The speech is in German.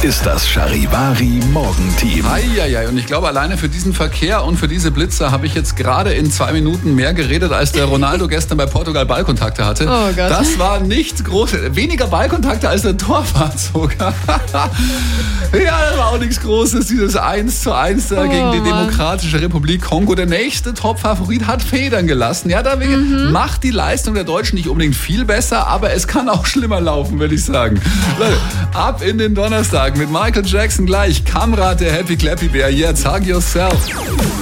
ist das Charivari Morgenteam. Eieiei, und ich glaube, alleine für diesen Verkehr und für diese Blitzer habe ich jetzt gerade in 2 Minuten mehr geredet, als der Ronaldo gestern bei Portugal Ballkontakte hatte. Oh Gott. Das war nichts Großes. Weniger Ballkontakte als der Torwart sogar. Ja, das war auch nichts Großes, dieses 1:1 da gegen die Demokratische Republik Kongo. Der nächste Top-Favorit hat Federn gelassen. Ja, da macht die Leistung der Deutschen nicht unbedingt viel besser, aber es kann auch schlimmer laufen, würde ich sagen. Leute, ab in den Donnerstag mit Michael Jackson gleich. Kamrat, der Happy Clappy Bär. Jetzt hug yourself.